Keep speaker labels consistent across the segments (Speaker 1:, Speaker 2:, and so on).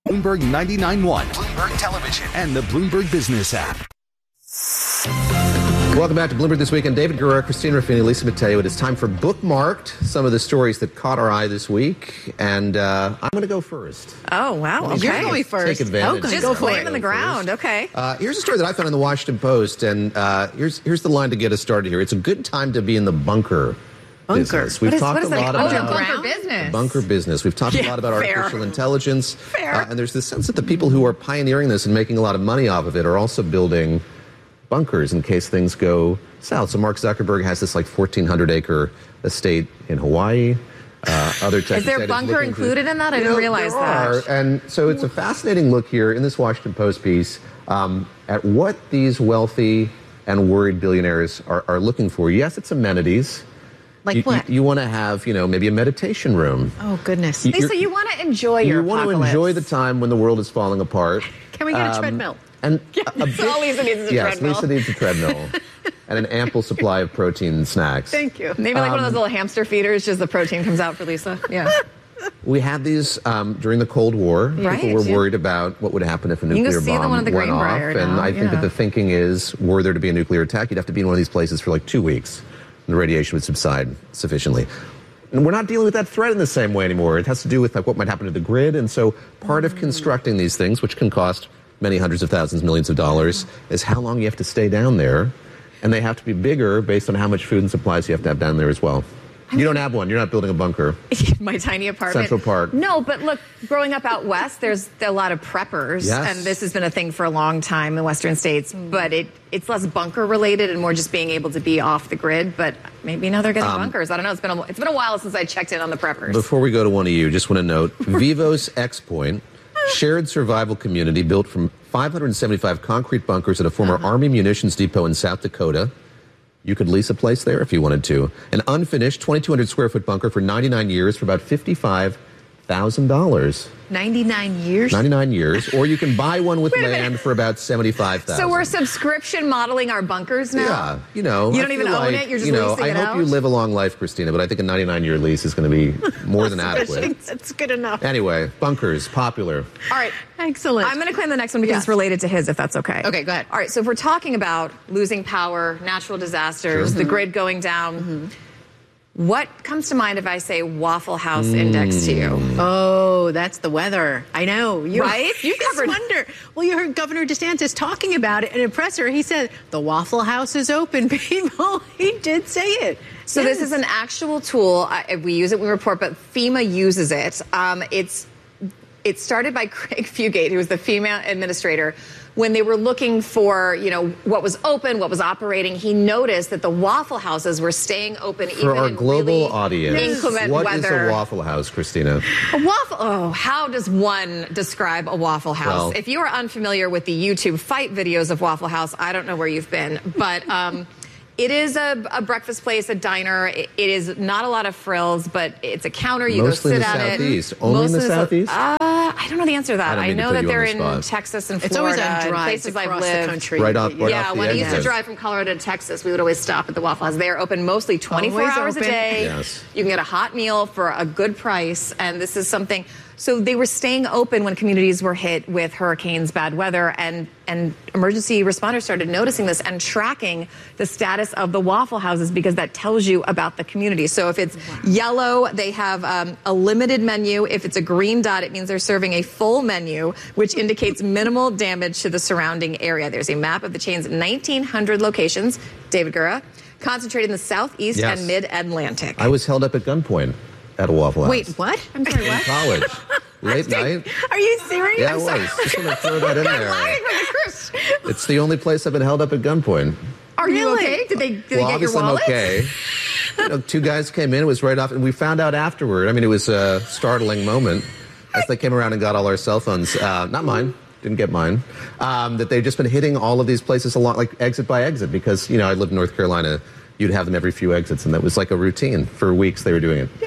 Speaker 1: Bloomberg 99.1, Bloomberg Television, and the Bloomberg Business app.
Speaker 2: Welcome back to Bloomberg This Week. I'm David Guerrero, Christina Ruffini, Lisa Mateo. It is time for Bookmarked, some of the stories that caught our eye this week. And I'm going to go first.
Speaker 3: Oh, wow. Okay.
Speaker 4: You're going first.
Speaker 2: Take advantage.
Speaker 3: Just
Speaker 4: go for it.
Speaker 3: in the ground. Okay.
Speaker 2: Here's a story that I found in the Washington Post. And here's the line to get us started here. It's a good time to be in the bunker business. We've talked a lot about
Speaker 3: bunker business.
Speaker 2: Bunker business. We've talked a lot about artificial intelligence. And there's this sense that the people who are pioneering this and making a lot of money off of it are also building bunkers in case things go south. So Mark Zuckerberg has this 1,400-acre estate in Hawaii. Other tech
Speaker 3: Is there bunker included in that? I didn't realize that.
Speaker 2: And so it's a fascinating look here in this Washington Post piece at what these wealthy and worried billionaires are looking for. Yes, it's amenities.
Speaker 4: Like what?
Speaker 2: You want to have, maybe a meditation room.
Speaker 4: Oh, goodness.
Speaker 3: Lisa, you want to enjoy your
Speaker 2: apocalypse. You want to enjoy the time when the world is falling apart.
Speaker 4: Can we get a treadmill?
Speaker 2: And
Speaker 3: all Lisa needs is a treadmill.
Speaker 2: Lisa needs a treadmill and an ample supply of protein snacks.
Speaker 4: Thank you.
Speaker 3: Maybe like one of those little hamster feeders, just the protein comes out for Lisa. Yeah.
Speaker 2: We had these during the Cold War.
Speaker 3: Right,
Speaker 2: people were worried about what would happen if a nuclear bomb went off. And I think that the thinking is, were there to be a nuclear attack, you'd have to be in one of these places for 2 weeks. And the radiation would subside sufficiently. And we're not dealing with that threat in the same way anymore. It has to do with what might happen to the grid. And so part of constructing these things, which can cost many hundreds of thousands, millions of dollars, is how long you have to stay down there. And they have to be bigger based on how much food and supplies you have to have down there as well. You don't have one. You're not building a bunker.
Speaker 3: My tiny apartment.
Speaker 2: Central Park.
Speaker 3: No, but look, growing up out west, there's a lot of preppers.
Speaker 2: Yes.
Speaker 3: And this has been a thing for a long time in the western states. But it's less bunker related and more just being able to be off the grid. But maybe now they're getting bunkers. I don't know. It's been a while since I checked in on the preppers.
Speaker 2: Before we go to one of you, just want to note, Vivos X Point, shared survival community built from 575 concrete bunkers at a former Army munitions depot in South Dakota. You could lease a place there if you wanted to. An unfinished 2,200 square foot bunker for 99 years for about $55,000.
Speaker 4: 99 years?
Speaker 2: 99 years. Or you can buy one with land for about $75,000.
Speaker 3: So we're subscription modeling our bunkers now?
Speaker 2: Yeah. You
Speaker 3: don't even own it, you're just leasing it out?
Speaker 2: I hope you live a long life, Christina, but I think a 99-year lease is going to be more than adequate.
Speaker 4: That's good enough.
Speaker 2: Anyway, bunkers, popular.
Speaker 3: All right.
Speaker 4: Excellent.
Speaker 3: I'm going to claim the next one because it's related to his, if that's okay.
Speaker 4: Okay, go ahead.
Speaker 3: All right, so if we're talking about losing power, natural disasters, the grid going down, what comes to mind if I say Waffle House Index to you?
Speaker 4: Oh, that's the weather. I know.
Speaker 3: Right?
Speaker 4: You covered. Wonder. Well, you heard Governor DeSantis talking about it in a presser. He said, the Waffle House is open, people. He did say it.
Speaker 3: So this is an actual tool. We use it when we report, but FEMA uses it. It started by Craig Fugate, who was the FEMA administrator. When they were looking for, what was open, what was operating, he noticed that the Waffle Houses were staying open
Speaker 2: for our global audience.
Speaker 3: Inclement
Speaker 2: what
Speaker 3: weather.
Speaker 2: Is a Waffle House, Christina?
Speaker 3: A waffle. Oh, how does one describe a Waffle House?
Speaker 2: Well,
Speaker 3: if you are unfamiliar with the YouTube fight videos of Waffle House, I don't know where you've been, but it is a breakfast place, a diner. It is not a lot of frills, but it's a counter. You
Speaker 2: mostly
Speaker 3: go sit
Speaker 2: in the
Speaker 3: at
Speaker 2: Southeast.
Speaker 3: it.
Speaker 2: Only in the Southeast?
Speaker 3: I don't know the answer to that. I know that they're in Texas and Florida.
Speaker 4: It's always on drives
Speaker 3: places I've
Speaker 4: across
Speaker 3: lived.
Speaker 4: the country.
Speaker 2: Right off
Speaker 3: When I used to
Speaker 2: exit.
Speaker 3: drive from Colorado to Texas, we would always stop at the Waffle House. They are open mostly 24
Speaker 4: Always
Speaker 3: hours a
Speaker 4: open.
Speaker 3: day.
Speaker 2: Yes.
Speaker 3: You can get a hot meal for a good price, and this is something. So they were staying open when communities were hit with hurricanes, bad weather, and emergency responders started noticing this and tracking the status of the Waffle Houses because that tells you about the community. So if it's yellow, they have a limited menu. If it's a green dot, it means they're serving a full menu, which indicates minimal damage to the surrounding area. There's a map of the chain's 1,900 locations, David Gura, concentrated in the Southeast and Mid-Atlantic.
Speaker 2: I was held up at gunpoint at a Waffle House.
Speaker 4: Wait, what? I'm sorry,
Speaker 2: In
Speaker 4: what?
Speaker 2: college. Late night.
Speaker 4: Are you serious?
Speaker 2: Yeah, I was. Just want to throw that in there. It's the only place I've been held up at gunpoint.
Speaker 3: Are you okay? Did they get your
Speaker 2: obviously
Speaker 3: wallet?
Speaker 2: I'm okay. Two guys came in. It was right off, and we found out afterward. I mean, it was a startling moment as they came around and got all our cell phones. Not mine. Didn't get mine. That they've just been hitting all of these places along, like exit by exit, because I lived in North Carolina you'd have them every few exits, and that was like a routine. For weeks they were doing it.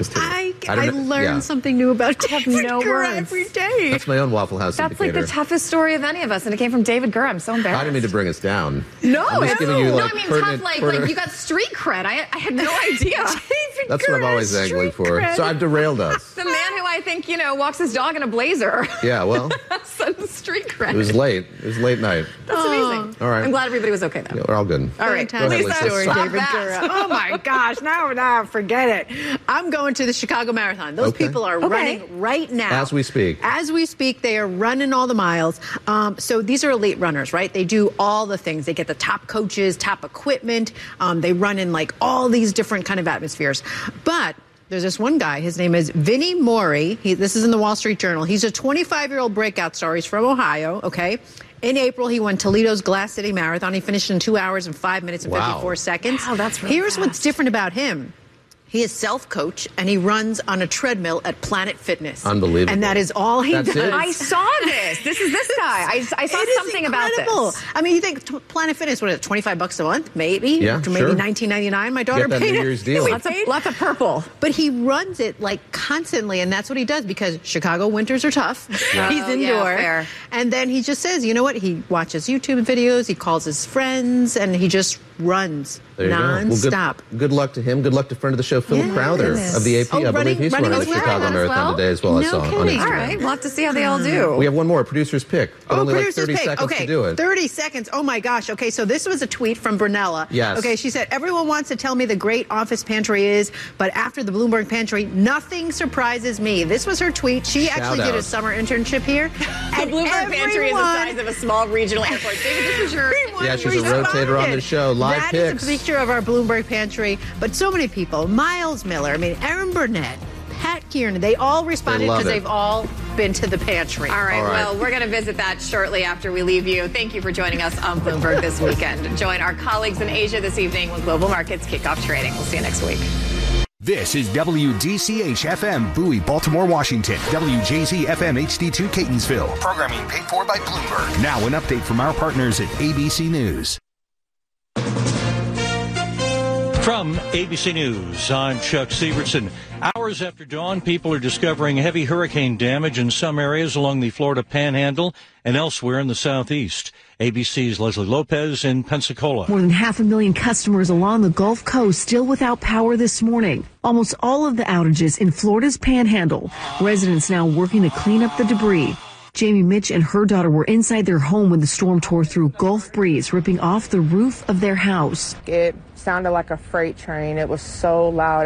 Speaker 4: I learned something new about David Gurr every day.
Speaker 2: That's my own Waffle House indicator.
Speaker 3: That's like the toughest story of any of us, and it came from David Gurr. I'm so embarrassed.
Speaker 2: I didn't mean to bring us down.
Speaker 3: No,
Speaker 2: I'm just giving you, like,
Speaker 3: I mean tough, like you got street cred. I had no idea.
Speaker 2: That's what I'm always angling for.
Speaker 4: Cred.
Speaker 2: So I've derailed us.
Speaker 3: The man who I think, walks his dog in a blazer.
Speaker 2: Yeah, well.
Speaker 3: Some street cred.
Speaker 2: It was late. It was late night.
Speaker 3: That's amazing.
Speaker 2: All right.
Speaker 3: I'm glad everybody was okay, though.
Speaker 2: Yeah, we're all good.
Speaker 3: All right.
Speaker 4: Fantastic story,
Speaker 3: Stop
Speaker 4: David
Speaker 3: that.
Speaker 4: Gurr. Oh, my gosh. No, forget it. I'm going to the Chicago Marathon. Those people are running right now.
Speaker 2: As we speak.
Speaker 4: As we speak, they are running all the miles. So these are elite runners, right? They do all the things. They get the top coaches, top equipment. They run in like all these different kind of atmospheres. But there's this one guy. His name is Vinnie Mori. This is in the Wall Street Journal. He's a 25-year-old breakout star. He's from Ohio, okay? In April, he won Toledo's Glass City Marathon. He finished in 2 hours and 5 minutes and 54 seconds.
Speaker 3: Wow, that's really
Speaker 4: Here's
Speaker 3: fast.
Speaker 4: what's different about him. He is self-coach, and he runs on a treadmill at Planet Fitness.
Speaker 2: Unbelievable.
Speaker 4: And that is all he
Speaker 2: That's
Speaker 4: does.
Speaker 2: it?
Speaker 3: I saw this. This is this guy. I saw
Speaker 4: It is
Speaker 3: something about
Speaker 4: incredible.
Speaker 3: this.
Speaker 4: I mean, you think Planet Fitness, what is it, $25 a month? Maybe.
Speaker 2: Yeah,
Speaker 4: Maybe
Speaker 2: sure.
Speaker 4: $19.99. My daughter
Speaker 2: Get that
Speaker 4: paid
Speaker 2: New
Speaker 4: it.
Speaker 2: Year's deal.
Speaker 3: Lots of purple.
Speaker 4: But he runs it like constantly, and that's what he does because Chicago winters are tough.
Speaker 3: Yeah.
Speaker 4: He's
Speaker 3: Oh,
Speaker 4: indoor.
Speaker 3: yeah, fair.
Speaker 4: And then he just says, you know what? He watches YouTube videos, he calls his friends, and he just runs
Speaker 2: There you go.
Speaker 4: nonstop.
Speaker 2: Well, good luck to him. Good luck to friend of the show, Philip Crowther of the AP.
Speaker 4: Oh,
Speaker 2: I believe he's
Speaker 4: running
Speaker 2: running
Speaker 4: as
Speaker 2: the
Speaker 4: well?
Speaker 2: Chicago
Speaker 3: As
Speaker 2: Marathon
Speaker 3: well?
Speaker 2: today as well. I
Speaker 4: No
Speaker 2: saw on
Speaker 4: kidding.
Speaker 2: Instagram.
Speaker 3: All right. We'll have to see how they all do.
Speaker 2: We have one more, producer's pick. But only like
Speaker 4: producer's
Speaker 2: 30
Speaker 4: pick.
Speaker 2: seconds
Speaker 4: Okay,
Speaker 2: to do it.
Speaker 4: 30 seconds. Oh, my gosh. Okay, so this was a tweet from Brunella.
Speaker 2: Yes.
Speaker 4: Okay, she said, everyone wants to tell me the great office pantry is, but after the Bloomberg pantry, nothing surprises me. This was her tweet. She actually did a
Speaker 2: out.
Speaker 4: summer internship here.
Speaker 3: The Bloomberg pantry is the size of a small regional airport. David, this is your...
Speaker 2: Yeah, she's a rotator on the show. Live
Speaker 4: That
Speaker 2: picks.
Speaker 4: is a picture of our Bloomberg pantry. But so many people, Miles Miller, Aaron Burnett, Pat Kieran, they all responded
Speaker 2: love
Speaker 4: because
Speaker 2: it.
Speaker 4: they've all been to the pantry.
Speaker 3: All right,
Speaker 2: All right.
Speaker 3: well, we're going to visit that shortly after we leave you. Thank you for joining us on Bloomberg this weekend. Join our colleagues in Asia this evening when global markets kick off trading. We'll see you next week.
Speaker 1: This is WDCH-FM, Bowie, Baltimore, Washington. WJZ-FM HD2, Catonsville. Programming paid for by Bloomberg. Now an update from our partners at ABC News.
Speaker 5: From ABC News, I'm Chuck Severson. Hours after dawn, people are discovering heavy hurricane damage in some areas along the Florida Panhandle and elsewhere in the southeast. ABC's Leslie Lopez in Pensacola.
Speaker 6: More than 500,000 customers along the Gulf Coast still without power this morning. Almost all of the outages in Florida's Panhandle. Residents now working to clean up the debris. Jamie Mitch and her daughter were inside their home when the storm tore through Gulf breeze, ripping off the roof of their house.
Speaker 7: It sounded like a freight train. It was so loud.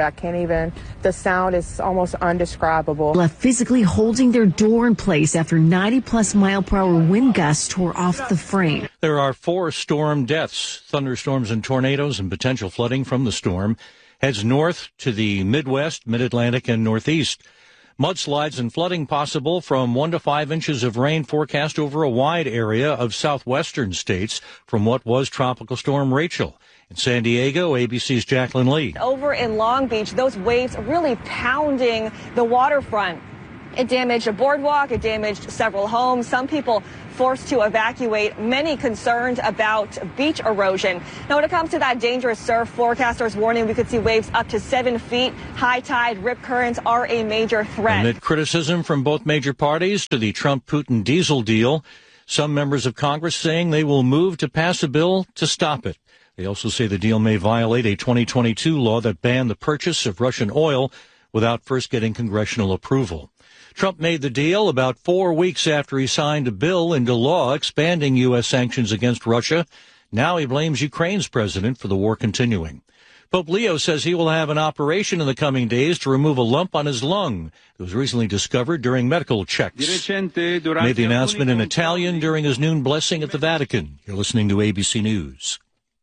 Speaker 7: The sound is almost undescribable.
Speaker 6: Left physically holding their door in place after 90-plus mile-per-hour wind gusts tore off the frame.
Speaker 5: There are 4 storm deaths, thunderstorms and tornadoes and potential flooding from the storm. Heads north to the Midwest, Mid-Atlantic, and Northeast. Mudslides and flooding possible from 1 to 5 inches of rain forecast over a wide area of southwestern states from what was Tropical Storm Rachel. In San Diego, ABC's Jacqueline Lee.
Speaker 8: Over in Long Beach, those waves really pounding the waterfront. It damaged a boardwalk. It damaged several homes. Some people forced to evacuate, many concerned about beach erosion. Now, when it comes to that dangerous surf, forecasters warning we could see waves up to 7 feet. High tide, rip currents are a major threat.
Speaker 5: Amid criticism from both major parties to the Trump-Putin diesel deal, some members of Congress saying they will move to pass a bill to stop it. They also say the deal may violate a 2022 law that banned the purchase of Russian oil without first getting congressional approval. Trump made the deal about 4 weeks after he signed a bill into law expanding U.S. sanctions against Russia. Now he blames Ukraine's president for the war continuing. Pope Leo says he will have an operation in the coming days to remove a lump on his lung. It was recently discovered during medical checks. Made the announcement in Italian during his noon blessing at the Vatican. You're listening to ABC News.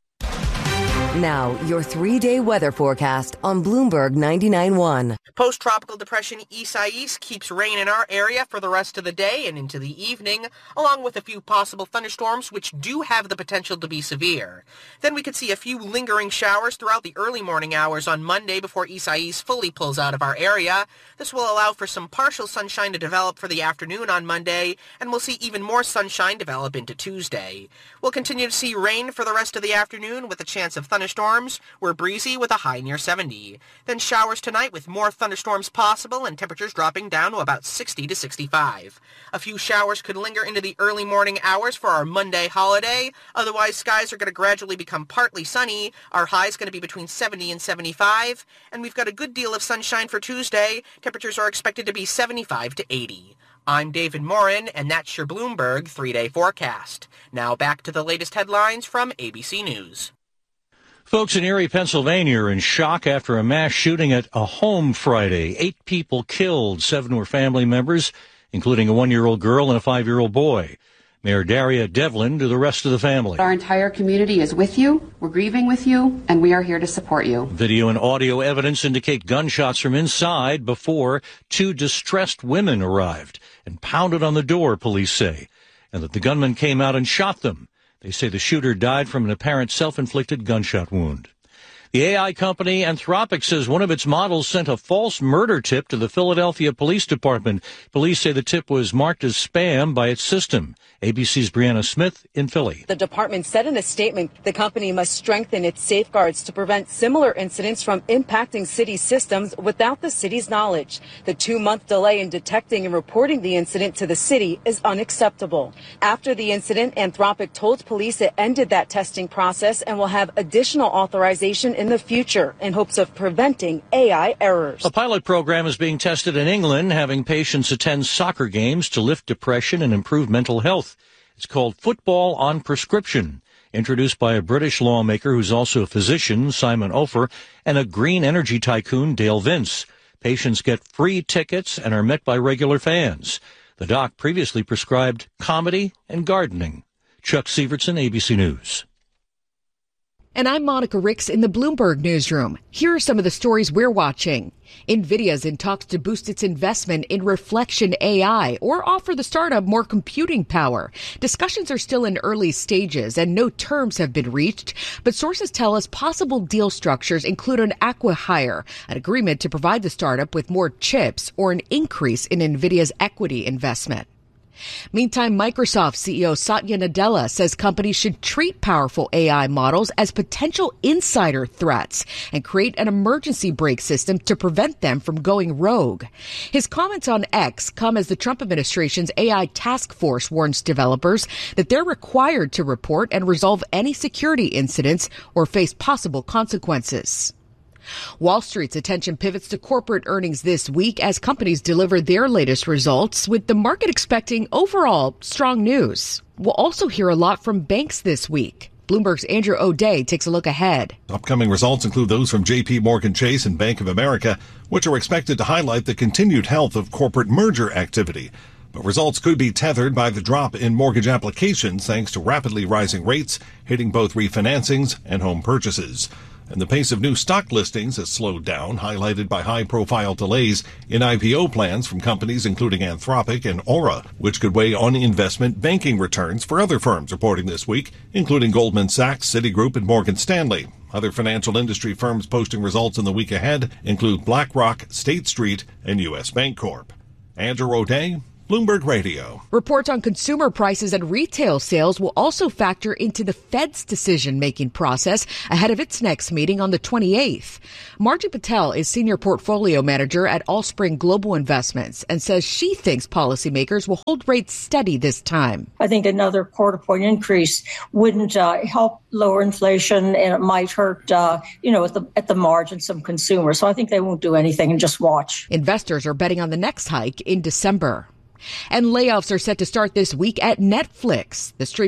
Speaker 9: Now, your 3-day weather forecast on Bloomberg 99.1.
Speaker 10: Post-tropical depression Isaias keeps rain in our area for the rest of the day and into the evening, along with a few possible thunderstorms which do have the potential to be severe. Then we could see a few lingering showers throughout the early morning hours on Monday before Isaias fully pulls out of our area. This will allow for some partial sunshine to develop for the afternoon on Monday, and we'll see even more sunshine develop into Tuesday. We'll continue to see rain for the rest of the afternoon with a chance of thunderstorms thunderstorms. We're breezy with a high near 70. Then showers tonight with more thunderstorms possible and temperatures dropping down to about 60 to 65. A few showers could linger into the early morning hours for our Monday holiday. Otherwise, skies are going to gradually become partly sunny. Our high is going to be between 70 and 75. And we've got a good deal of sunshine for Tuesday. Temperatures are expected to be 75 to 80. I'm David Morin, and that's your Bloomberg 3-day forecast. Now back to the latest headlines from ABC News.
Speaker 5: Folks in Erie, Pennsylvania are in shock after a mass shooting at a home Friday. 8 people killed, 7 were family members, including a 1-year-old girl and a 5-year-old boy. Mayor Daria Devlin to the rest of the family.
Speaker 11: Our entire community is with you, we're grieving with you, and we are here to support you.
Speaker 5: Video and audio evidence indicate gunshots from inside before 2 distressed women arrived and pounded on the door, police say, and that the gunman came out and shot them. They say the shooter died from an apparent self-inflicted gunshot wound. The AI company Anthropic says one of its models sent a false murder tip to the Philadelphia Police Department. Police say the tip was marked as spam by its system. ABC's Brianna Smith in Philly.
Speaker 12: The department said in a statement the company must strengthen its safeguards to prevent similar incidents from impacting city systems without the city's knowledge. The 2-month delay in detecting and reporting the incident to the city is unacceptable. After the incident, Anthropic told police it ended that testing process and will have additional authorization in the future in hopes of preventing AI errors.
Speaker 5: A pilot program is being tested in England, having patients attend soccer games to lift depression and improve mental health. It's called Football on Prescription, introduced by a British lawmaker who's also a physician, Simon Ofer, and a green energy tycoon, Dale Vince. Patients get free tickets and are met by regular fans. The doc previously prescribed comedy and gardening. Chuck Sievertson, ABC News.
Speaker 13: And I'm Monica Ricks in the Bloomberg Newsroom. Here are some of the stories we're watching. NVIDIA's in talks to boost its investment in Reflection AI or offer the startup more computing power. Discussions are still in early stages and no terms have been reached, but sources tell us possible deal structures include an acqui-hire, an agreement to provide the startup with more chips, or an increase in NVIDIA's equity investment. Meantime, Microsoft CEO Satya Nadella says companies should treat powerful AI models as potential insider threats and create an emergency brake system to prevent them from going rogue. His comments on X come as the Trump administration's AI task force warns developers that they're required to report and resolve any security incidents or face possible consequences. Wall Street's attention pivots to corporate earnings this week as companies deliver their latest results, with the market expecting overall strong news. We'll also hear a lot from banks this week. Bloomberg's Andrew O'Day takes a look ahead.
Speaker 14: Upcoming results include those from J.P. Morgan Chase and Bank of America, which are expected to highlight the continued health of corporate merger activity. But results could be tethered by the drop in mortgage applications thanks to rapidly rising rates hitting both refinancings and home purchases. And the pace of new stock listings has slowed down, highlighted by high-profile delays in IPO plans from companies including Anthropic and Aura, which could weigh on investment banking returns for other firms reporting this week, including Goldman Sachs, Citigroup, and Morgan Stanley. Other financial industry firms posting results in the week ahead include BlackRock, State Street, and U.S. Bancorp. Andrew O'Day, Bloomberg Radio.
Speaker 13: Reports on consumer prices and retail sales will also factor into the Fed's decision-making process ahead of its next meeting on the 28th. Margie Patel is Senior Portfolio Manager at Allspring Global Investments and says she thinks policymakers will hold rates steady this time.
Speaker 15: I think another quarter-point increase wouldn't help lower inflation, and it might hurt, at the margin some consumers. So I think they won't do anything and just watch.
Speaker 13: Investors are betting on the next hike in December. And layoffs are set to start this week at Netflix. The streaming